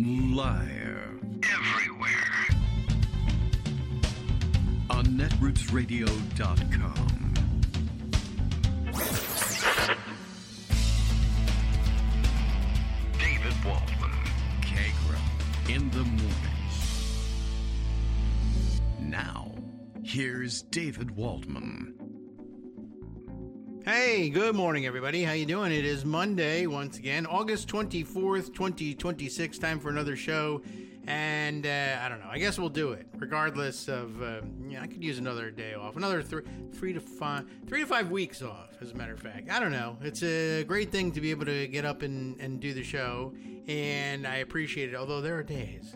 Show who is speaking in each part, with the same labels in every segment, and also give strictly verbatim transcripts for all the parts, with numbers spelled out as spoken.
Speaker 1: Live. Everywhere. On netroots radio dot com. David Waldman. Kagra. In the mornings. Now, here's David Waldman.
Speaker 2: Hey, good morning, everybody. How you doing? It is Monday, once again, August twenty-fourth, twenty twenty-six. Time for another show, and uh, I don't know. I guess we'll do it, regardless of. Uh, yeah, I could use another day off, another three, three to five, three to five weeks off. As a matter of fact, I don't know. It's a great thing to be able to get up and, and do the show, and I appreciate it. Although there are days.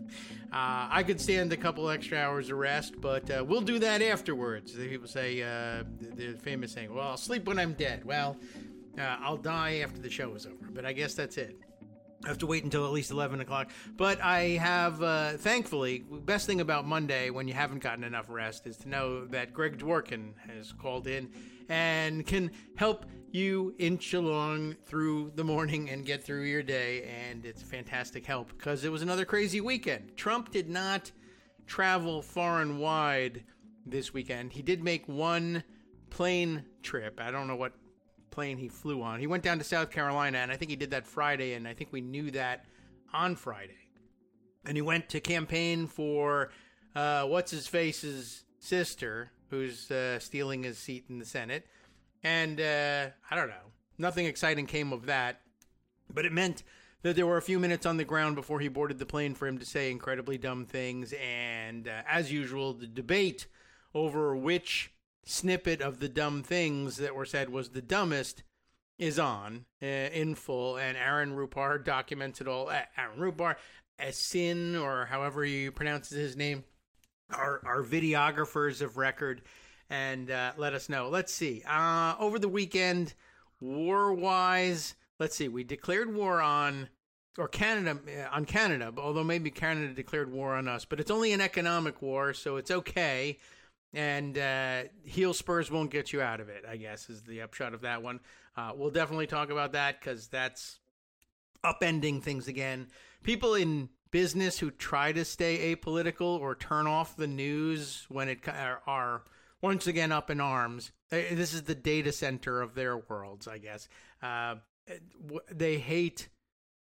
Speaker 2: Uh, I could stand a couple extra hours of rest, but uh, we'll do that afterwards. The people say, uh, the, the famous saying, well, I'll sleep when I'm dead. Well, uh, I'll die after the show is over, but I guess that's it. I have to wait until at least eleven o'clock. But I have, uh, thankfully, the best thing about Monday when you haven't gotten enough rest is to know that Greg Dworkin has called in and can help you inch along through the morning and get through your day, and it's fantastic help because it was another crazy weekend. Trump did not travel far and wide this weekend. He did make one plane trip. I don't know what plane he flew on. He went down to South Carolina, and I think he did that Friday, and I think we knew that on Friday. And he went to campaign for uh, what's-his-face's sister, who's uh, stealing his seat in the Senate. And, uh, I don't know, nothing exciting came of that, but it meant that there were a few minutes on the ground before he boarded the plane for him to say incredibly dumb things, and, uh, as usual, the debate over which snippet of the dumb things that were said was the dumbest is on, uh, in full, and Aaron Rupar documents it all. Uh, Aaron Rupar, Asin, or however you pronounce his name, are, are videographers of record, and uh, let us know. Let's see. Uh, over the weekend, war-wise, let's see. We declared war on, or Canada, uh, on Canada, although maybe Canada declared war on us. But it's only an economic war, so it's okay. And uh, heel spurs won't get you out of it, I guess, is the upshot of that one. Uh, we'll definitely talk about that because that's upending things again. People in business who try to stay apolitical or turn off the news when it are, are once again up in arms. This is the data center of their worlds, I guess. Uh, they hate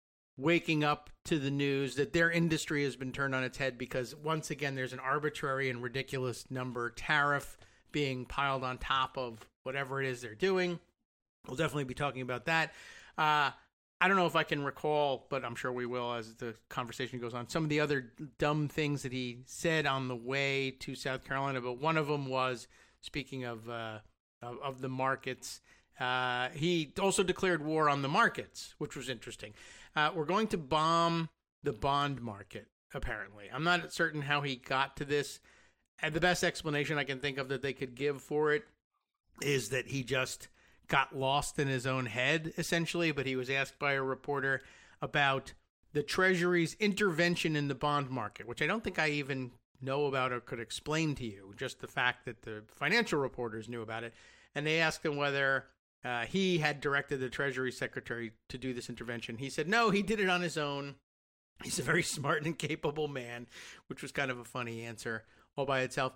Speaker 2: waking up to the news that their industry has been turned on its head because, once again, there's an arbitrary and ridiculous number tariff being piled on top of whatever it is they're doing. We'll definitely be talking about that. Uh, I don't know if I can recall, but I'm sure we will as the conversation goes on, some of the other dumb things that he said on the way to South Carolina. But one of them was, speaking of uh, of, of the markets, uh, he also declared war on the markets, which was interesting. Uh, we're going to bomb the bond market, apparently. I'm not certain how he got to this. And the best explanation I can think of that they could give for it is that he just got lost in his own head, essentially, but he was asked by a reporter about the Treasury's intervention in the bond market, which I don't think I even know about or could explain to you, just the fact that the financial reporters knew about it. And they asked him whether uh, he had directed the Treasury Secretary to do this intervention. He said, no, he did it on his own. He's a very smart and capable man, which was kind of a funny answer all by itself.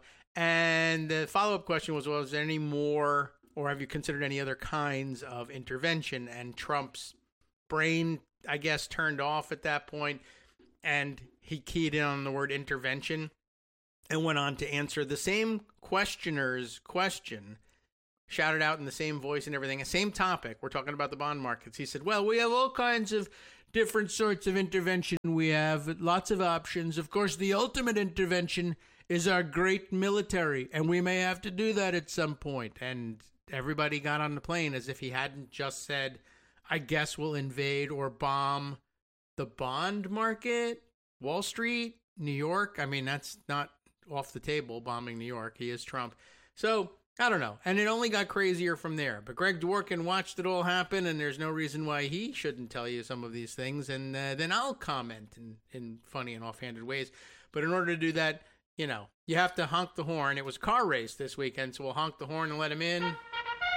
Speaker 2: And the follow-up question was, well, is there any more, or have you considered any other kinds of intervention? And Trump's brain, I guess, turned off at that point, and he keyed in on the word intervention and went on to answer the same questioner's question, shouted out in the same voice and everything, the same topic. We're talking about the bond markets. He said, well, we have all kinds of different sorts of intervention. We have lots of options. Of course, the ultimate intervention is our great military, and we may have to do that at some point. And everybody got on the plane as if he hadn't just said, I guess we'll invade or bomb the bond market, Wall Street, New York. I mean, that's not off the table, bombing New York. He is Trump. So, I don't know. And it only got crazier from there. But Greg Dworkin watched it all happen, and there's no reason why he shouldn't tell you some of these things. And uh, then I'll comment in, in funny and offhanded ways. But in order to do that, you know, you have to honk the horn. It was car race this weekend, so we'll honk the horn and let him in.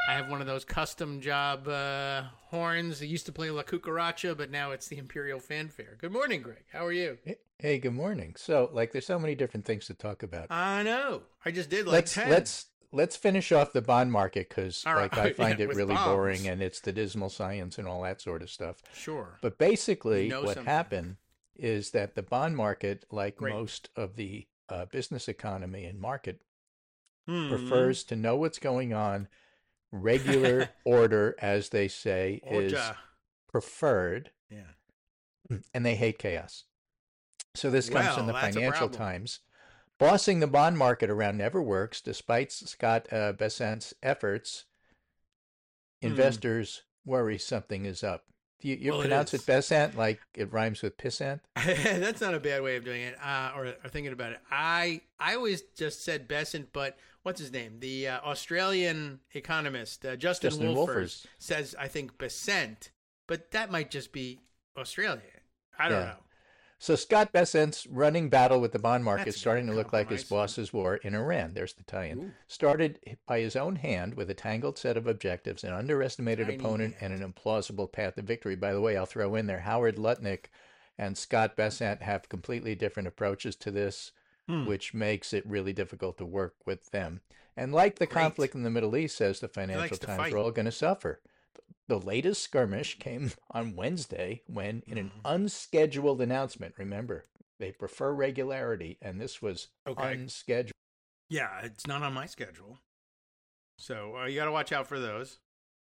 Speaker 2: I have one of those custom job uh, horns. I used to play La Cucaracha, but now it's the Imperial Fanfare. Good morning, Greg. How are you?
Speaker 3: Hey, good morning. So, like, there's so many different things to talk about.
Speaker 2: I know. I just did like
Speaker 3: let's
Speaker 2: ten.
Speaker 3: let's let's finish off the bond market because,
Speaker 2: All right.
Speaker 3: like, I find
Speaker 2: Yeah,
Speaker 3: it
Speaker 2: with
Speaker 3: really
Speaker 2: bombs.
Speaker 3: boring and it's the dismal science and all that sort of stuff.
Speaker 2: Sure.
Speaker 3: But basically,
Speaker 2: You know
Speaker 3: what
Speaker 2: something.
Speaker 3: happened is that the bond market, like
Speaker 2: Great.
Speaker 3: most of the uh, business economy and market,
Speaker 2: Hmm.
Speaker 3: prefers to know what's going on. Regular order, as they say, is
Speaker 2: Order.
Speaker 3: preferred,
Speaker 2: Yeah.
Speaker 3: and they hate chaos. So this comes
Speaker 2: Well,
Speaker 3: from the
Speaker 2: that's a
Speaker 3: Financial
Speaker 2: problem.
Speaker 3: Times. Bossing the bond market around never works. Despite Scott uh, Bessent's efforts,
Speaker 2: Hmm.
Speaker 3: investors worry something is up. Do you, you
Speaker 2: Well, it
Speaker 3: pronounce it,
Speaker 2: is.
Speaker 3: Bessent like it rhymes with pissant?
Speaker 2: That's not a bad way of doing it, uh, or, or thinking about it. I I always just said Besant, but what's his name? The uh, Australian economist uh, Justin,
Speaker 3: Justin
Speaker 2: Wolfers,
Speaker 3: Wolfers.
Speaker 2: says I think Besant, but that might just be Australia. I don't
Speaker 3: Yeah.
Speaker 2: know.
Speaker 3: So Scott Bessent's running battle with the bond market
Speaker 2: That's a
Speaker 3: starting
Speaker 2: good
Speaker 3: to look like his
Speaker 2: compromise.
Speaker 3: boss's war in Iran. There's the tie-in.
Speaker 2: Ooh.
Speaker 3: Started by his own hand with a tangled set of objectives, an underestimated
Speaker 2: Tiny
Speaker 3: opponent,
Speaker 2: hand.
Speaker 3: and an implausible path to victory. By the way, I'll throw in there Howard Lutnick and Scott Bessent have completely different approaches to this,
Speaker 2: Hmm.
Speaker 3: which makes it really difficult to work with them. And like the
Speaker 2: Great.
Speaker 3: conflict in the Middle East, says the Financial
Speaker 2: likes to
Speaker 3: Times,
Speaker 2: fight.
Speaker 3: we're all going to suffer. The latest skirmish came on Wednesday when, in an
Speaker 2: Mm-hmm.
Speaker 3: unscheduled announcement, remember, they prefer regularity, and this was
Speaker 2: Okay.
Speaker 3: unscheduled.
Speaker 2: Yeah, it's not on my schedule, so uh, you got to watch out for those.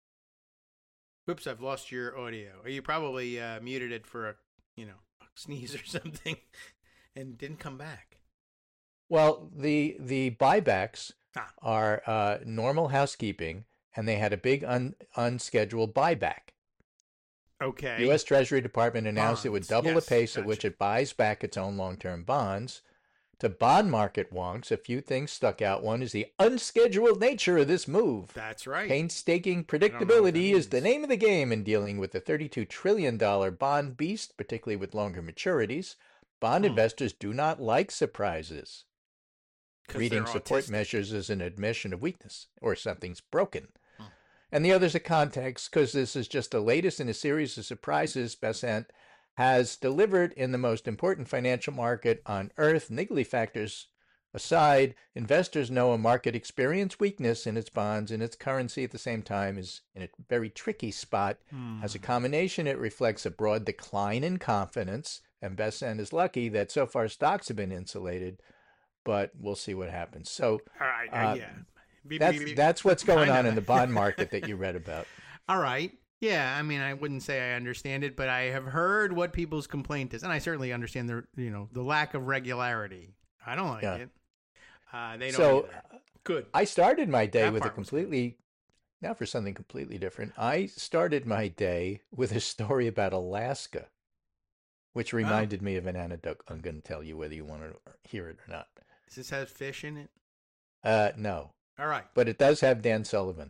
Speaker 2: Whoops, I've lost your audio. You probably uh, muted it for a, you know, a sneeze or something, and didn't come back.
Speaker 3: Well, the the buybacks
Speaker 2: Ah.
Speaker 3: are uh, normal housekeeping, and they had a big un, unscheduled buyback.
Speaker 2: Okay.
Speaker 3: U S Treasury Department announced it would
Speaker 2: Bonds.
Speaker 3: double
Speaker 2: Yes,
Speaker 3: the pace at
Speaker 2: gotcha.
Speaker 3: which it buys back its own long-term bonds. To bond market wonks, a few things stuck out. One is the unscheduled nature of this move.
Speaker 2: That's right.
Speaker 3: Painstaking
Speaker 2: know what that
Speaker 3: predictability is the
Speaker 2: means.
Speaker 3: name of the game in dealing with the thirty-two trillion dollars bond beast, particularly with longer maturities. Bond
Speaker 2: Hmm.
Speaker 3: investors do not like surprises.
Speaker 2: 'Cause
Speaker 3: Reading
Speaker 2: they're
Speaker 3: support
Speaker 2: autistic.
Speaker 3: measures is an admission of weakness or something's broken.
Speaker 2: Hmm.
Speaker 3: And the other's a context because this is just the latest in a series of surprises Bessent has delivered in the most important financial market on earth. Niggly factors aside, investors know a market experience weakness in its bonds and its currency at the same time is in a very tricky spot.
Speaker 2: Hmm.
Speaker 3: As a combination, it reflects a broad decline in confidence, and Bessent is lucky that so far stocks have been insulated, but we'll see what happens. So
Speaker 2: All right. Uh,
Speaker 3: uh,
Speaker 2: yeah. Beep,
Speaker 3: that's
Speaker 2: beep, beep.
Speaker 3: that's what's going
Speaker 2: I
Speaker 3: on
Speaker 2: know.
Speaker 3: in the bond market that you read about.
Speaker 2: All right. Yeah, I mean, I wouldn't say I understand it, but I have heard what people's complaint is, and I certainly understand the you know the lack of regularity. I don't like
Speaker 3: Yeah.
Speaker 2: it. Uh, they don't
Speaker 3: So
Speaker 2: either. Good.
Speaker 3: I started my day
Speaker 2: That
Speaker 3: with a
Speaker 2: part was good.
Speaker 3: completely now for something completely different. I started my day with a story about Alaska, which reminded me of an anecdote I'm going to tell you whether you want to hear it or not.
Speaker 2: Does this have fish in it?
Speaker 3: Uh, no,
Speaker 2: All right.
Speaker 3: but it does have Dan Sullivan.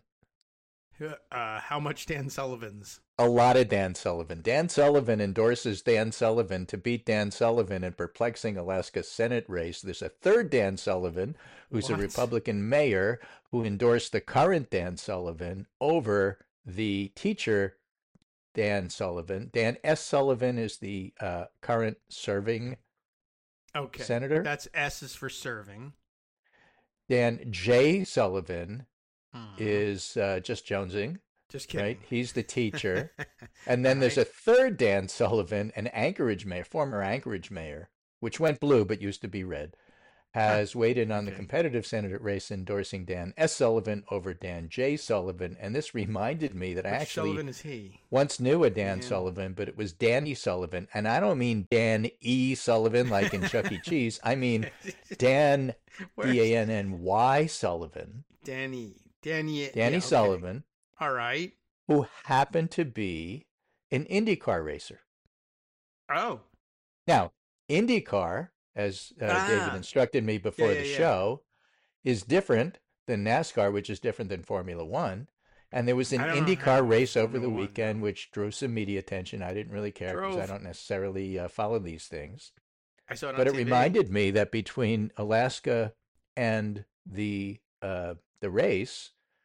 Speaker 2: Uh, how much Dan Sullivan's?
Speaker 3: A lot of Dan Sullivan. Dan Sullivan endorses Dan Sullivan to beat Dan Sullivan in perplexing Alaska Senate race. There's a third Dan Sullivan, who's a
Speaker 2: What?
Speaker 3: Republican mayor, who endorsed the current Dan Sullivan over the teacher Dan Sullivan. Dan S. Sullivan is the uh, current serving
Speaker 2: Okay.
Speaker 3: senator.
Speaker 2: That's S is for serving.
Speaker 3: Dan J. Sullivan
Speaker 2: Mhm.
Speaker 3: is uh, just jonesing,
Speaker 2: Just kidding.
Speaker 3: right? He's the teacher. And then there's a third Dan Sullivan, an Anchorage mayor, former Anchorage mayor, which went blue but used to be red, has weighed in on the
Speaker 2: Okay.
Speaker 3: competitive Senate race endorsing Dan S. Sullivan over Dan J. Sullivan. And this reminded me that I
Speaker 2: Which
Speaker 3: actually
Speaker 2: Sullivan is he?
Speaker 3: once knew a Dan
Speaker 2: Dan.
Speaker 3: Sullivan, but it was Danny Sullivan. And I don't mean Dan E. Sullivan like in Chuck E. Cheese. I mean Dan
Speaker 2: Where's
Speaker 3: D A N N Y Sullivan,
Speaker 2: Danny? Danny.
Speaker 3: Danny
Speaker 2: yeah, okay.
Speaker 3: Sullivan,
Speaker 2: All right.
Speaker 3: who happened to be an IndyCar racer.
Speaker 2: Oh.
Speaker 3: Now, IndyCar, as uh,
Speaker 2: Ah.
Speaker 3: David instructed me before
Speaker 2: yeah,
Speaker 3: the
Speaker 2: yeah.
Speaker 3: show, is different than NASCAR, which is different than Formula One. And there was an
Speaker 2: I don't know how
Speaker 3: IndyCar
Speaker 2: to
Speaker 3: race over
Speaker 2: Formula
Speaker 3: the
Speaker 2: One,
Speaker 3: weekend,
Speaker 2: though.
Speaker 3: which drew some media attention. I didn't really care because I
Speaker 2: Drove.
Speaker 3: don't necessarily uh, follow these things.
Speaker 2: I saw it on
Speaker 3: But it
Speaker 2: T V.
Speaker 3: reminded me that between Alaska and the uh, the race,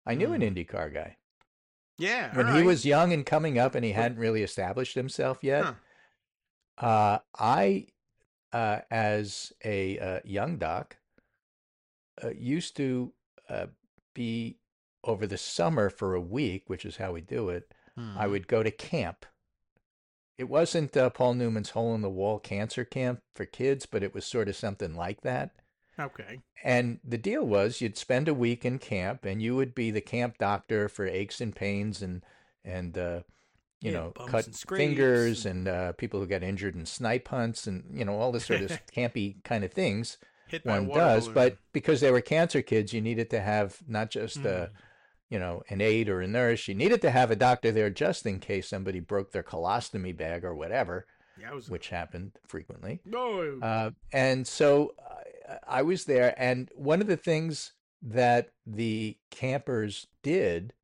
Speaker 3: I knew
Speaker 2: Hmm.
Speaker 3: an IndyCar guy.
Speaker 2: Yeah.
Speaker 3: When
Speaker 2: all
Speaker 3: he
Speaker 2: right.
Speaker 3: was young and coming up and he hadn't really established himself yet,
Speaker 2: Huh.
Speaker 3: uh, I, uh, as a uh, young doc, uh, used to uh, be over the summer for a week, which is how we do it. I
Speaker 2: Hmm.
Speaker 3: would go to camp. It wasn't uh, Paul Newman's hole in the wall cancer camp for kids, but it was sort of something like that.
Speaker 2: Okay.
Speaker 3: And the deal was you'd spend a week in camp and you would be the camp doctor for aches and pains and, and, uh, you
Speaker 2: Yeah,
Speaker 3: know,
Speaker 2: bumps
Speaker 3: cut
Speaker 2: and scrapes
Speaker 3: fingers
Speaker 2: and-
Speaker 3: and uh, people who got injured in snipe hunts and, you know, all this sort of campy kind of things
Speaker 2: Hit by a
Speaker 3: one
Speaker 2: water
Speaker 3: does.
Speaker 2: balloon.
Speaker 3: But because they were cancer kids, you needed to have not just, uh,
Speaker 2: Hmm.
Speaker 3: you know, an aide or a nurse. You needed to have a doctor there just in case somebody broke their colostomy bag or whatever,
Speaker 2: Yeah, I was.
Speaker 3: which happened frequently.
Speaker 2: No.
Speaker 3: Uh, and so I, I was there, and one of the things that the campers did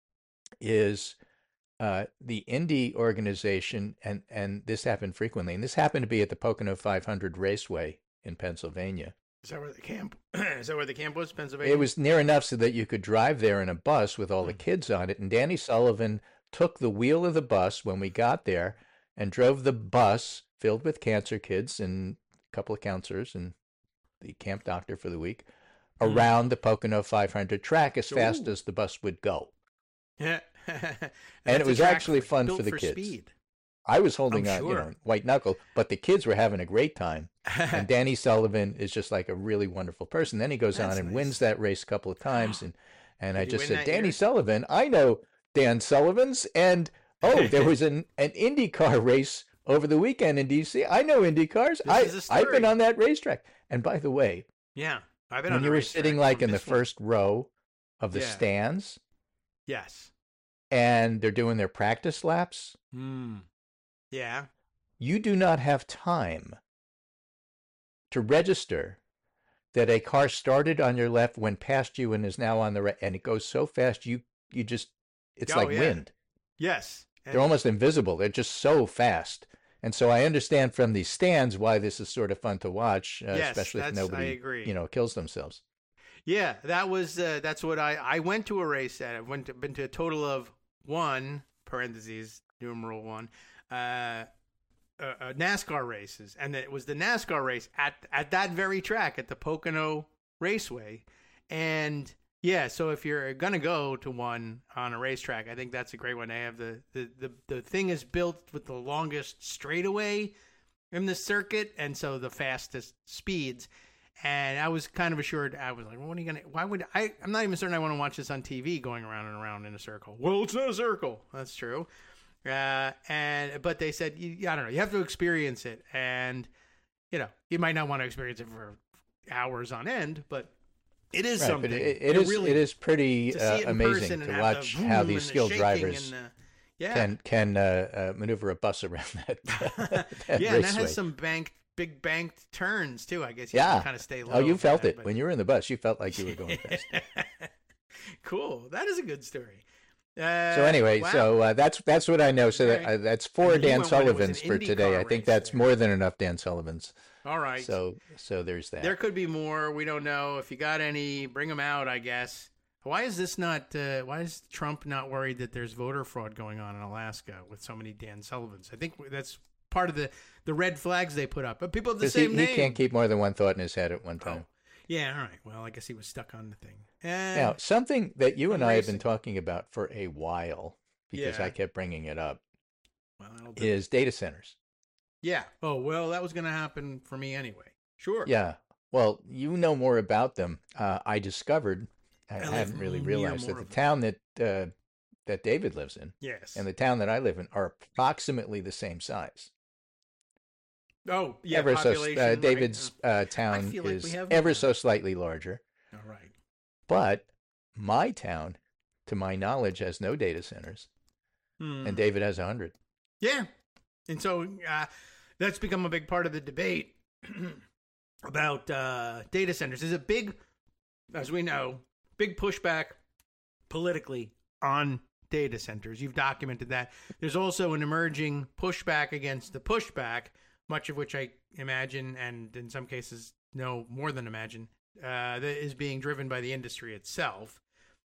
Speaker 3: is uh, the Indy organization, and, and this happened frequently, and this happened to be at the Pocono five hundred Raceway in Pennsylvania.
Speaker 2: Is that where the camp? Is that where the camp was, Pennsylvania?
Speaker 3: It was near enough so that you could drive there in a bus with all the
Speaker 2: Hmm.
Speaker 3: kids on it. And Danny Sullivan took the wheel of the bus when we got there and drove the bus filled with cancer kids and a couple of counselors and the camp doctor for the week
Speaker 2: Hmm.
Speaker 3: around the Pocono five hundred track as fast
Speaker 2: Ooh.
Speaker 3: as the bus would go.
Speaker 2: Yeah.
Speaker 3: And it
Speaker 2: That's a
Speaker 3: was
Speaker 2: track
Speaker 3: actually
Speaker 2: for-
Speaker 3: fun
Speaker 2: built
Speaker 3: for the kids.
Speaker 2: Speed.
Speaker 3: I was holding
Speaker 2: I'm
Speaker 3: on, you
Speaker 2: sure.
Speaker 3: know, white knuckle, but the kids were having a great time. And Danny Sullivan is just like a really wonderful person. Then he goes
Speaker 2: That's
Speaker 3: on and
Speaker 2: nice.
Speaker 3: wins that race a couple of times. And, and
Speaker 2: Did
Speaker 3: I
Speaker 2: he
Speaker 3: just
Speaker 2: win
Speaker 3: said,
Speaker 2: that
Speaker 3: Danny
Speaker 2: year?
Speaker 3: Sullivan, I know Dan Sullivan's. And, oh, there was an, an IndyCar race over the weekend in D C. I know IndyCars.
Speaker 2: This
Speaker 3: I,
Speaker 2: is a
Speaker 3: I've been
Speaker 2: story.
Speaker 3: on that racetrack. And by the way,
Speaker 2: Yeah, I've been
Speaker 3: when
Speaker 2: on
Speaker 3: you
Speaker 2: a
Speaker 3: were
Speaker 2: racetrack
Speaker 3: sitting like
Speaker 2: from
Speaker 3: in the
Speaker 2: this one.
Speaker 3: first row of the
Speaker 2: Yeah.
Speaker 3: stands
Speaker 2: Yes.
Speaker 3: and they're doing their practice laps,
Speaker 2: Hmm. Yeah.
Speaker 3: you do not have time to register that a car started on your left, went past you, and is now on the right, and it goes so fast you you just it's
Speaker 2: Oh,
Speaker 3: like
Speaker 2: yeah.
Speaker 3: wind.
Speaker 2: Yes. And
Speaker 3: They're almost invisible. They're just so fast. And so I understand from these stands why this is sort of fun to watch, uh,
Speaker 2: Yes,
Speaker 3: especially if
Speaker 2: that's- I
Speaker 3: nobody
Speaker 2: agree.
Speaker 3: you know kills themselves.
Speaker 2: Yeah, that was uh, that's what I I went to a race at. I went to, been to a total of one parentheses numeral one uh, uh, uh, NASCAR races, and it was the NASCAR race at at that very track at the Pocono Raceway, and yeah. So if you're gonna go to one on a racetrack, I think that's a great one. They have the the the, the thing is built with the longest straightaway in the circuit, and so the fastest speeds. And I was kind of assured. I was like, well, "What are you gonna? Why would I? I'm not even certain I want to watch this on T V, going around and around in a circle." Well, it's not a circle. That's true. Uh, and but they said, you, I don't know. You have to experience it, and you know, you might not want to experience it for hours on end, but it is
Speaker 3: Right,
Speaker 2: something.
Speaker 3: but it, it is
Speaker 2: really,
Speaker 3: it is pretty
Speaker 2: to see
Speaker 3: uh,
Speaker 2: it in
Speaker 3: amazing
Speaker 2: person
Speaker 3: to
Speaker 2: and have
Speaker 3: watch
Speaker 2: the
Speaker 3: how
Speaker 2: boom
Speaker 3: these
Speaker 2: and the
Speaker 3: skilled
Speaker 2: shaking
Speaker 3: drivers
Speaker 2: and the- yeah.
Speaker 3: can can uh, uh, maneuver a bus around that, that
Speaker 2: yeah, and that
Speaker 3: raceway.
Speaker 2: has some banked, big banked turns too. I guess you
Speaker 3: Yeah.
Speaker 2: can kind of stay low.
Speaker 3: Oh, you
Speaker 2: for
Speaker 3: felt
Speaker 2: that,
Speaker 3: it
Speaker 2: but-
Speaker 3: when you were in the bus. You felt like you were going fast.
Speaker 2: Cool. That is a good story. Uh,
Speaker 3: So anyway,
Speaker 2: wow.
Speaker 3: so uh, that's that's what I know. So that,
Speaker 2: Right.
Speaker 3: uh, that's four
Speaker 2: And you
Speaker 3: Dan
Speaker 2: went when it was an
Speaker 3: Sullivans for
Speaker 2: IndyCar
Speaker 3: today. I think
Speaker 2: race
Speaker 3: that's
Speaker 2: there.
Speaker 3: more than enough Dan Sullivans.
Speaker 2: all right.
Speaker 3: So so there's that.
Speaker 2: there could be more. We don't know. If you got any, bring them out. I guess. Why is this not? Uh, why is Trump not worried that there's voter fraud going on in Alaska with so many Dan Sullivans? I think that's part of the the red flags they put up. But people have the
Speaker 3: Because he,
Speaker 2: same
Speaker 3: he
Speaker 2: name.
Speaker 3: can't keep more than one thought in his head at one time.
Speaker 2: Oh. Yeah. All right. Well, I guess he was stuck on the thing. Uh,
Speaker 3: Now, something that you and I have been
Speaker 2: racing.
Speaker 3: talking about for a while, because
Speaker 2: Yeah.
Speaker 3: I kept bringing it up,
Speaker 2: well, that'll do.
Speaker 3: is data centers.
Speaker 2: Yeah. Oh well, that was going to happen for me anyway. Sure.
Speaker 3: Yeah. Well, you know more about them. Uh, I discovered, I,
Speaker 2: I live
Speaker 3: hadn't really
Speaker 2: near
Speaker 3: realized that
Speaker 2: more
Speaker 3: the
Speaker 2: of them.
Speaker 3: town that uh, that David lives in
Speaker 2: Yes.
Speaker 3: and the town that I live in are approximately the same size.
Speaker 2: oh yeah.
Speaker 3: ever so,
Speaker 2: population.
Speaker 3: uh,
Speaker 2: right?
Speaker 3: David's
Speaker 2: Oh,
Speaker 3: uh, town
Speaker 2: feel like we
Speaker 3: is
Speaker 2: have
Speaker 3: ever
Speaker 2: more.
Speaker 3: so slightly larger,
Speaker 2: all right.
Speaker 3: but my town, to my knowledge, has no data centers,
Speaker 2: Hmm.
Speaker 3: and David has a hundred.
Speaker 2: Yeah. And so uh, that's become a big part of the debate about uh, data centers. There's a big, as we know, big pushback politically on data centers. You've documented that. There's also an emerging pushback against the pushback, much of which I imagine, and in some cases, no more than imagine, uh, that is being driven by the industry itself.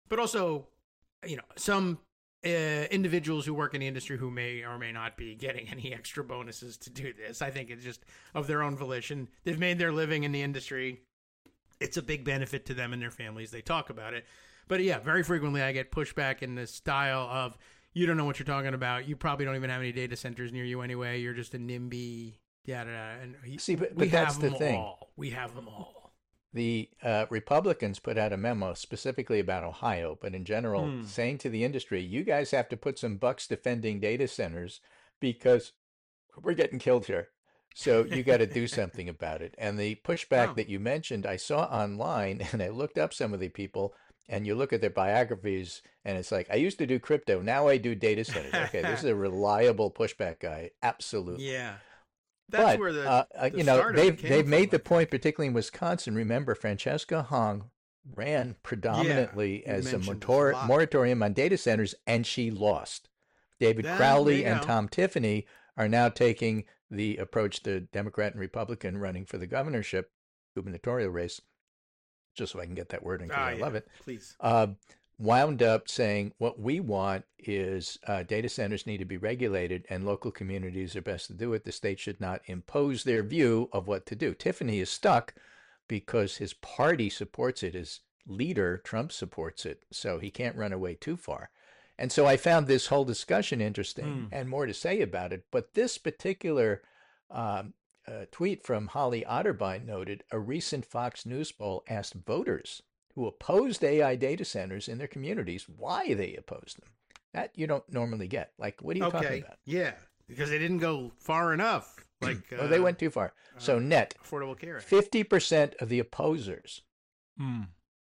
Speaker 2: but also, you know, some uh, individuals who work in the industry who may or may not be getting any extra bonuses to do this. I think it's just of their own volition. They've made their living in the industry. It's a big benefit to them and their families. They talk about it. But yeah, very frequently I get pushback in the style of, you don't know what you're talking about. You probably don't even have any data centers near you anyway. You're just a NIMBY. Yeah, and he,
Speaker 3: See, but,
Speaker 2: we
Speaker 3: but that's
Speaker 2: have
Speaker 3: the
Speaker 2: them
Speaker 3: thing.
Speaker 2: all. We have them all.
Speaker 3: The uh, Republicans put out a memo specifically about Ohio, but in general,
Speaker 2: Hmm.
Speaker 3: saying to the industry, you guys have to put some bucks defending data centers because we're getting killed here. So you got to do something about it. And the pushback
Speaker 2: Oh.
Speaker 3: that you mentioned, I saw online, and I looked up some of the people, and you look at their biographies, and it's like, I used to do crypto, now I do data centers. Okay, this is a reliable pushback guy. Absolutely.
Speaker 2: Yeah. That's
Speaker 3: But
Speaker 2: where the,
Speaker 3: uh, uh,
Speaker 2: the
Speaker 3: you know,
Speaker 2: start of it
Speaker 3: they've
Speaker 2: came
Speaker 3: they've
Speaker 2: from,
Speaker 3: made the
Speaker 2: I think.
Speaker 3: point, particularly in Wisconsin. Remember, Francesca Hong ran predominantly
Speaker 2: you
Speaker 3: as a
Speaker 2: mentioned this
Speaker 3: motor-
Speaker 2: a lot.
Speaker 3: moratorium on data centers, and she lost. David
Speaker 2: Then,
Speaker 3: Crowley
Speaker 2: there you
Speaker 3: and
Speaker 2: go.
Speaker 3: Tom Tiffany are now taking the approach, the Democrat and Republican running for the governorship, gubernatorial race, just so I can get that word in because
Speaker 2: Ah,
Speaker 3: I
Speaker 2: yeah,
Speaker 3: love it.
Speaker 2: Please.
Speaker 3: Uh, wound up saying what we want is uh, data centers need to be regulated and local communities are best to do it. The state should not impose their view of what to do. Tiffany is stuck because his party supports it. His leader, Trump, supports it. So he can't run away too far. And so I found this whole discussion interesting
Speaker 2: Mm.
Speaker 3: and more to say about it. But this particular um, uh, tweet from Holly Otterbein noted a recent Fox News poll asked voters who opposed A I data centers in their communities why they opposed them. That you don't normally get. Like, what are you
Speaker 2: Okay.
Speaker 3: talking about?
Speaker 2: Yeah. Because they didn't go far enough. Like,
Speaker 3: Oh, they
Speaker 2: uh,
Speaker 3: went too far. So
Speaker 2: uh,
Speaker 3: net,
Speaker 2: Affordable Care Act.
Speaker 3: fifty percent of the opposers,
Speaker 2: Mm.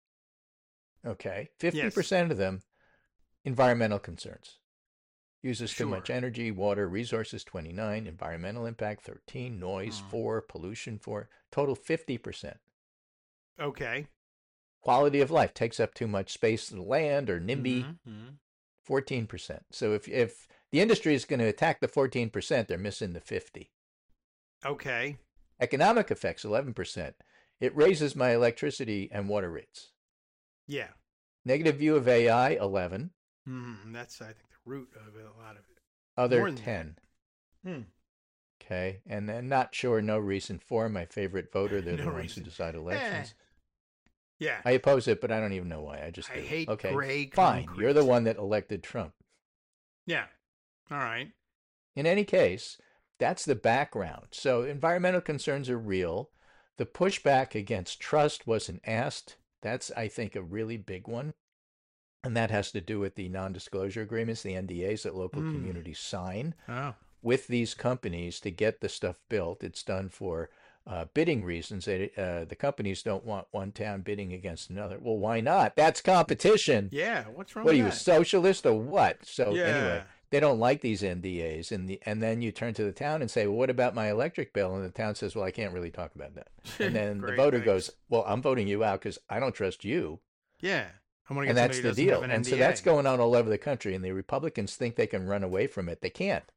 Speaker 3: okay, fifty percent of them, environmental concerns. Uses too
Speaker 2: Sure.
Speaker 3: much energy, water, resources, twenty-nine, environmental impact, thirteen, noise,
Speaker 2: Hmm.
Speaker 3: four, pollution, four, total fifty percent.
Speaker 2: Okay.
Speaker 3: Quality of life, takes up too much space in the land or NIMBY,
Speaker 2: Mhm, mhm.
Speaker 3: fourteen percent. So if, if the industry is going to attack the fourteen percent, they're missing the fifty.
Speaker 2: Okay.
Speaker 3: Economic effects, eleven percent. It raises my electricity and water rates.
Speaker 2: Yeah.
Speaker 3: Negative view of A I, eleven.
Speaker 2: Mm, that's, I think, the root of it, a lot of it.
Speaker 3: Other,
Speaker 2: More than that.
Speaker 3: ten.
Speaker 2: Hmm.
Speaker 3: Okay. And then not sure, no reason for my favorite voter. They're
Speaker 2: No
Speaker 3: the ones
Speaker 2: reason.
Speaker 3: who decide elections.
Speaker 2: Yeah.
Speaker 3: I oppose it, but I don't even know why. I just
Speaker 2: I
Speaker 3: do.
Speaker 2: hate
Speaker 3: okay.
Speaker 2: gray
Speaker 3: Fine. You're the
Speaker 2: concrete.
Speaker 3: one that elected Trump.
Speaker 2: Yeah. All right.
Speaker 3: In any case, that's the background. So environmental concerns are real. The pushback against trust wasn't asked. That's, I think, a really big one. And that has to do with the non-disclosure agreements, the N D As that local
Speaker 2: Mm.
Speaker 3: communities sign
Speaker 2: Oh.
Speaker 3: with these companies to get the stuff built. It's done for uh, bidding reasons. They, uh, the companies don't want one town bidding against another. Well, why not? That's competition.
Speaker 2: Yeah. What's wrong
Speaker 3: What are
Speaker 2: with
Speaker 3: you, a
Speaker 2: that?
Speaker 3: socialist or what? So
Speaker 2: Yeah.
Speaker 3: anyway, they don't like these N D As, and the and then you turn to the town and say, well, what about my electric bill? And the town says, well, I can't really talk about that. And then the
Speaker 2: Great,
Speaker 3: voter
Speaker 2: thanks.
Speaker 3: goes, well, I'm voting you out because I don't trust you.
Speaker 2: Yeah. I want to
Speaker 3: And
Speaker 2: get
Speaker 3: that's
Speaker 2: somebody
Speaker 3: the
Speaker 2: who doesn't
Speaker 3: deal.
Speaker 2: have an
Speaker 3: And so
Speaker 2: N D A.
Speaker 3: that's going on all over the country, and the Republicans think they can run away from it. They can't.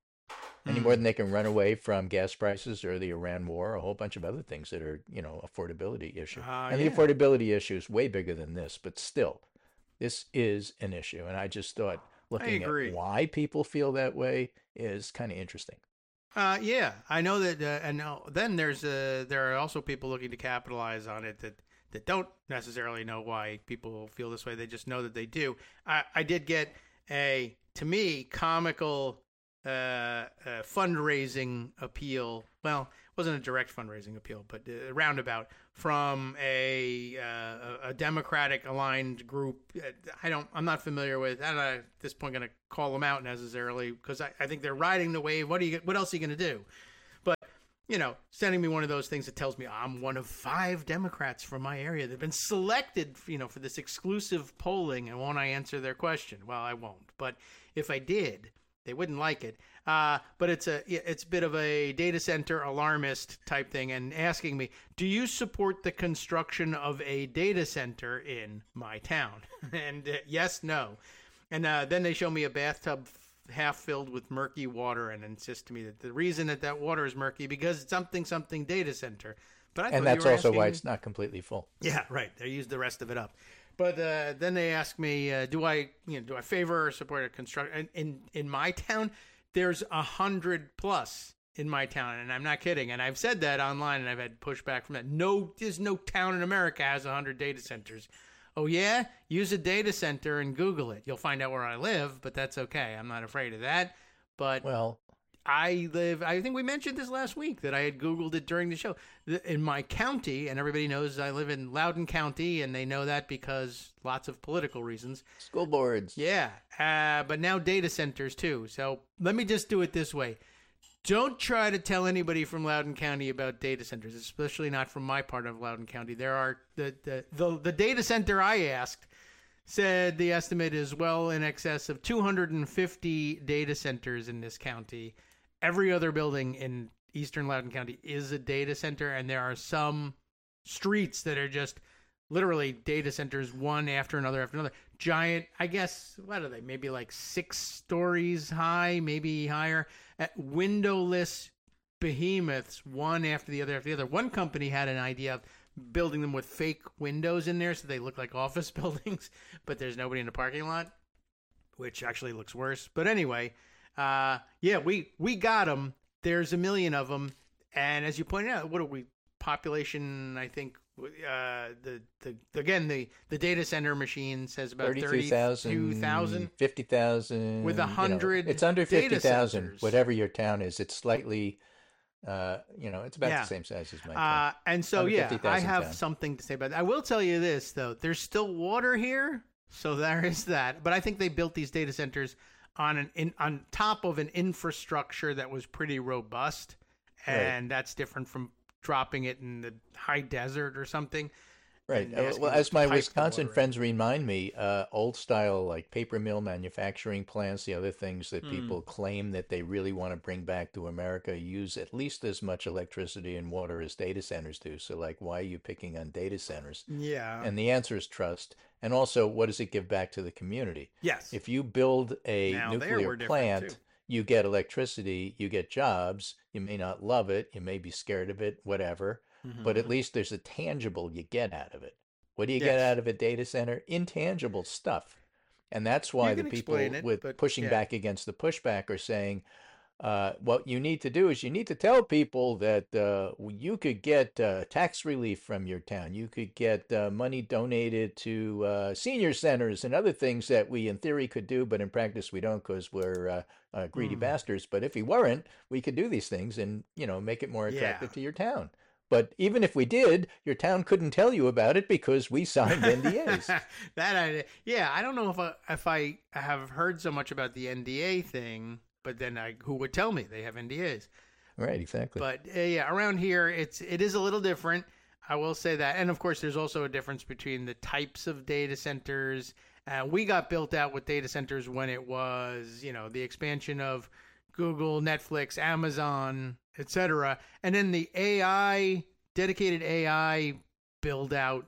Speaker 3: Any
Speaker 2: Hmm.
Speaker 3: more than they can run away from gas prices or the Iran war, or a whole bunch of other things that are, you know, affordability issue.
Speaker 2: Uh,
Speaker 3: and
Speaker 2: yeah.
Speaker 3: the affordability issue is way bigger than this, but still, this is an issue. And I just thought looking
Speaker 2: agree.
Speaker 3: at why people feel that way is kind of interesting.
Speaker 2: Uh, yeah, I know that, uh, and uh, then there's uh, there are also people looking to capitalize on it that, that don't necessarily know why people feel this way. They just know that they do. I, I did get a, to me, comical uh, uh, fundraising appeal. Well, it wasn't a direct fundraising appeal, but a roundabout from a uh, a Democratic aligned group. I don't. I'm not familiar with. I'm not at this point going to call them out necessarily because I, I think they're riding the wave. What are you? What else are you going to do? But you know, sending me one of those things that tells me I'm one of five Democrats from my area that have been selected, you know, for this exclusive polling, and won't I answer their question? Well, I won't. But if I did, they wouldn't like it. Uh, but it's a it's a bit of a data center alarmist type thing, and asking me, do you support the construction of a data center in my town? and uh, yes, no. And uh, then they show me a bathtub half filled with murky water and insist to me that the reason that that water is murky because it's something something data center. But I
Speaker 3: And
Speaker 2: thought you
Speaker 3: that's
Speaker 2: were
Speaker 3: also why
Speaker 2: asking-
Speaker 3: it's not completely full.
Speaker 2: yeah, right. They used the rest of it up. But uh, then they ask me, uh, do I, you know, do I favor or support a construction? In, in in my town, there's a hundred plus in my town, and I'm not kidding. And I've said that online, and I've had pushback from that. No, there's no town in America has a hundred data centers. Oh yeah, use a data center and Google it. You'll find out where I live, but that's okay. I'm not afraid of that. But
Speaker 3: Well,
Speaker 2: I live, I think we mentioned this last week that I had Googled it during the show. In my county, and everybody knows I live in Loudoun County, and they know that because lots of political reasons.
Speaker 3: school boards.
Speaker 2: Yeah, uh, but now data centers too. So let me just do it this way. Don't try to tell anybody from Loudoun County about data centers, especially not from my part of Loudoun County. There are, the, the, the, the data center I asked said the estimate is well in excess of two hundred fifty data centers in this county. Every other building in eastern Loudoun County is a data center, and there are some streets that are just literally data centers, one after another after another. Giant, I guess, what are they? Maybe like six stories high, maybe higher. At windowless behemoths, one after the other after the other. One company had an idea of building them with fake windows in there so they look like office buildings, but there's nobody in the parking lot, which actually looks worse. But anyway, uh, yeah, we, we got them. There's a million of them. And as you pointed out, what are we, population, I think, uh, the, the again, the, the data center machine says about thirty-two thousand.
Speaker 3: fifty thousand.
Speaker 2: With a hundred,
Speaker 3: you know, it's under fifty thousand, whatever your town is. It's slightly, uh, you know, it's about
Speaker 2: yeah.
Speaker 3: the same size as my
Speaker 2: town. Uh, and so,
Speaker 3: under
Speaker 2: yeah, I have
Speaker 3: town.
Speaker 2: something to say about that. I will tell you this, though. There's still water here, so there is that. But I think they built these data centers on an in, on top of an infrastructure that was pretty robust, and right. that's different from dropping it in the high desert or something.
Speaker 3: Right. Uh, well, as my Wisconsin friends remind me, uh, old style like paper mill manufacturing plants, the other things that mm. people claim that they really want to bring back to America use at least as much electricity and water as data centers do. So like, why are you picking on data centers?
Speaker 2: Yeah.
Speaker 3: And the answer is trust. And also, what does it give back to the community?
Speaker 2: Yes.
Speaker 3: If you build a
Speaker 2: now,
Speaker 3: nuclear plant, you get electricity, you get jobs. You may not love it. You may be scared of it, whatever. Mm-hmm. But at least there's a tangible you get out of it. What do you yes. get out of a data center? Intangible stuff. And that's why the people it, with but, pushing yeah. back against the pushback are saying, uh, what you need to do is you need to tell people that uh, you could get uh, tax relief from your town. You could get uh, money donated to uh, senior centers and other things that we in theory could do, but in practice we don't because we're uh, uh, greedy mm. bastards. But if we weren't, we could do these things and, you know, make it more attractive yeah. to your town. But even if we did, your town couldn't tell you about it because we signed N D As.
Speaker 2: that I, yeah, I don't know if I, if I have heard so much about the N D A thing, but then I, who would tell me they have N D As?
Speaker 3: Right, exactly.
Speaker 2: But uh, yeah, around here it's it is a little different. I will say that, and of course, there's also a difference between the types of data centers. Uh, we got built out with data centers when it was, you know, the expansion of Google, Netflix, Amazon, et cetera. And then the A I, dedicated A I build out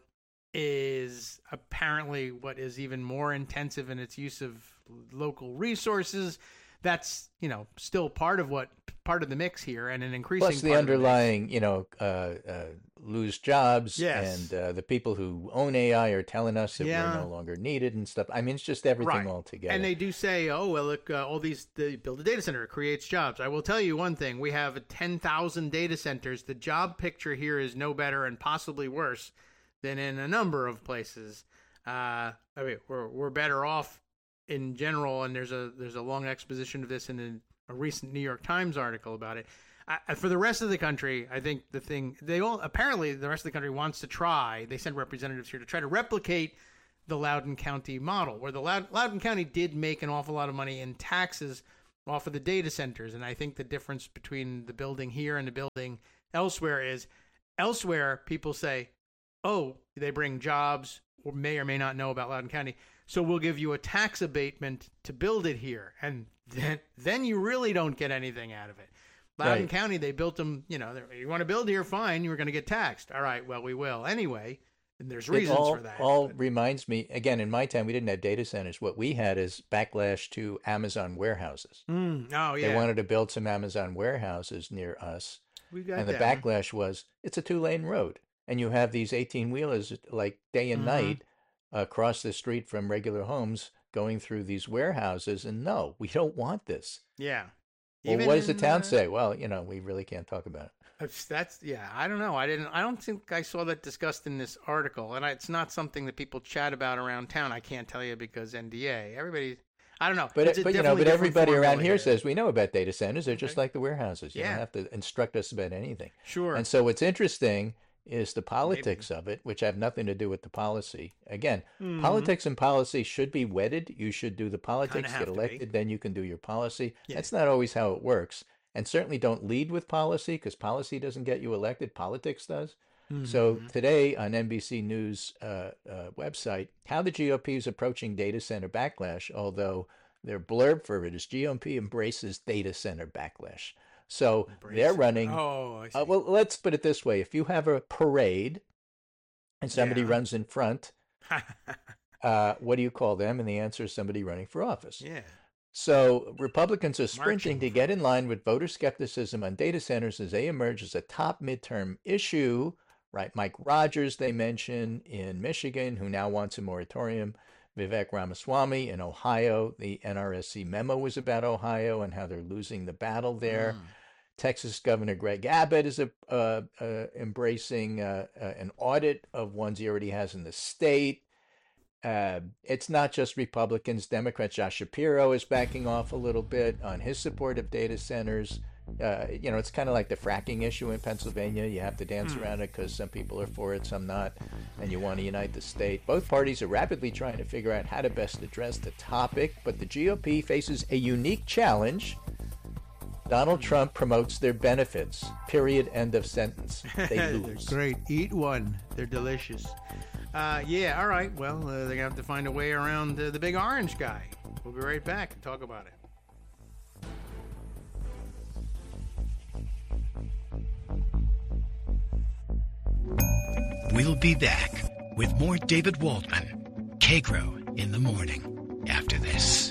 Speaker 2: is apparently what is even more intensive in its use of local resources. That's, you know, still part of what, part of the mix here, and an increasing
Speaker 3: Plus the
Speaker 2: part
Speaker 3: underlying, you know, uh, uh, lose jobs.
Speaker 2: Yes.
Speaker 3: And uh, the people who own A I are telling us that
Speaker 2: yeah.
Speaker 3: we're no longer needed and stuff. I mean, it's just everything
Speaker 2: right.
Speaker 3: all together.
Speaker 2: And they do say, oh, well, look, uh, all these, they build a data center, it creates jobs. I will tell you one thing. We have ten thousand data centers. The job picture here is no better and possibly worse than in a number of places. Uh, I mean, we're, we're better off in general, and there's a there's a long exposition of this in a, a recent New York Times article about it. I, for the rest of the country, I think the thing they all apparently the rest of the country wants to try. They send representatives here to try to replicate the Loudoun County model, where the Loud, Loudoun County did make an awful lot of money in taxes off of the data centers, and I think the difference between the building here and the building elsewhere is elsewhere people say, oh, they bring jobs, or may or may not know about Loudoun County, so we'll give you a tax abatement to build it here. And then then you really don't get anything out of it. Loudoun right. County, they built them, you know, you want to build here, fine, you're going to get taxed. All right, well, we will. Anyway, and there's reasons
Speaker 3: it all,
Speaker 2: for that.
Speaker 3: all
Speaker 2: but...
Speaker 3: reminds me, again, in my time, we didn't have data centers. What we had is backlash to Amazon warehouses.
Speaker 2: Mm, oh, yeah.
Speaker 3: They wanted to build some Amazon warehouses near us.
Speaker 2: We got
Speaker 3: and the
Speaker 2: that.
Speaker 3: backlash was, it's a two-lane road. And you have these eighteen-wheelers, like day and
Speaker 2: mm-hmm.
Speaker 3: night, across the street from regular homes going through these warehouses. And no, we don't want this.
Speaker 2: Yeah.
Speaker 3: Well,
Speaker 2: Even
Speaker 3: what does the
Speaker 2: in,
Speaker 3: town
Speaker 2: uh,
Speaker 3: say? Well, you know, we really can't talk about it.
Speaker 2: That's, that's yeah. I don't know. I didn't. I don't think I saw that discussed in this article, and I, it's not something that people chat about around town. I can't tell you because N D A. Everybody. I don't know.
Speaker 3: But,
Speaker 2: It's a
Speaker 3: but you know,
Speaker 2: definitely
Speaker 3: but
Speaker 2: different
Speaker 3: everybody around
Speaker 2: formula
Speaker 3: here says we know about data centers. They're just
Speaker 2: Okay.
Speaker 3: like the warehouses. You
Speaker 2: Yeah.
Speaker 3: don't have to instruct us about anything.
Speaker 2: Sure.
Speaker 3: And so what's interesting is the politics of it, which have nothing to do with the policy. Again,
Speaker 2: Mhm.
Speaker 3: politics and policy should be wedded. You should do the politics,
Speaker 2: have
Speaker 3: get
Speaker 2: to be.
Speaker 3: elected, then you can do your policy.
Speaker 2: Yeah.
Speaker 3: That's not always how it works. And certainly don't lead with policy, because policy doesn't get you elected. Politics does. So
Speaker 2: Mhm.
Speaker 3: today on N B C News uh, uh, website, how the G O P is approaching data center backlash, although their blurb for it is G O P embraces data center backlash. So they're
Speaker 2: Embrace it.
Speaker 3: running.
Speaker 2: Oh, I see.
Speaker 3: Uh, well, let's put it this way. If you have a parade and somebody
Speaker 2: Yeah.
Speaker 3: runs in front, uh, what do you call them? And the answer is somebody running for office.
Speaker 2: yeah.
Speaker 3: So Republicans are sprinting
Speaker 2: Marching
Speaker 3: to get in line with voter skepticism on data centers as they emerge as a top midterm issue, right? Mike Rogers, they mention in Michigan, who now wants a moratorium. Vivek Ramaswamy in Ohio. The N R S C memo was about Ohio and how they're losing the battle there.
Speaker 2: Mm.
Speaker 3: Texas Governor Greg Abbott is a, uh, uh, embracing uh, uh, an audit of ones he already has in the state. Uh, it's not just Republicans. Democrats, Josh Shapiro is backing off a little bit on his support of data centers. Uh, you know, it's kind of like the fracking issue in Pennsylvania. You have to dance around it because some people are for it, some not, and you want to unite the state. Both parties are rapidly trying to figure out how to best address the topic, but the G O P faces a unique challenge. Donald Trump promotes their benefits. Period. End of sentence. They
Speaker 2: They're
Speaker 3: lose.
Speaker 2: great. Eat one. They're delicious. Uh, yeah, all right. Well, uh, they're going to have to find a way around uh, the big orange guy. We'll be right back and talk about it.
Speaker 1: We'll be back with more David Waldman, K-Grow in the morning, after this.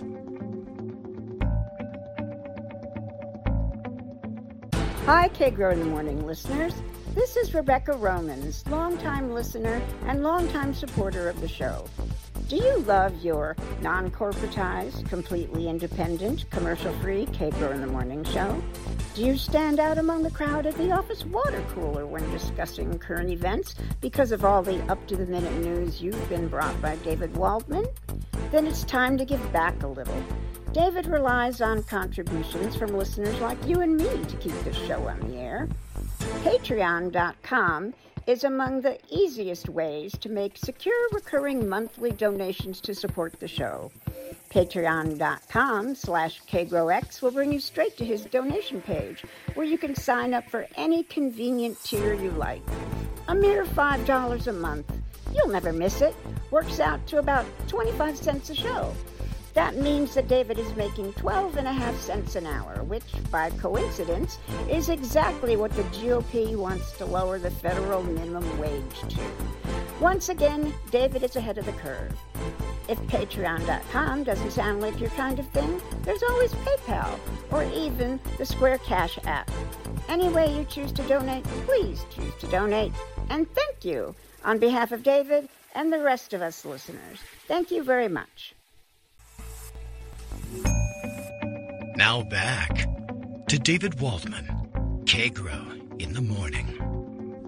Speaker 4: Hi, K-Grow in the Morning listeners. This is Rebecca Romans, longtime listener and longtime supporter of the show. Do you love your non-corporatized, completely independent, commercial-free K-Grow in the Morning show? Do you stand out among the crowd at the office water cooler when discussing current events because of all the up-to-the-minute news you've been brought by David Waldman? Then it's time to give back a little. David relies on contributions from listeners like you and me to keep this show on the air. Patreon dot com is among the easiest ways to make secure recurring monthly donations to support the show. Patreon dot com slash KGrowX will bring you straight to his donation page, where you can sign up for any convenient tier you like. A mere five dollars a month. You'll never miss it. Works out to about twenty-five cents a show. That means that David is making twelve and a half cents an hour, which, by coincidence, is exactly what the G O P wants to lower the federal minimum wage to. Once again, David is ahead of the curve. If Patreon dot com doesn't sound like your kind of thing, there's always PayPal, or even the Square Cash app. Any way you choose to donate, please choose to donate. And thank you on behalf of David and the rest of us listeners. Thank you very much.
Speaker 1: Now back to David Waldman, K-Grow in the morning.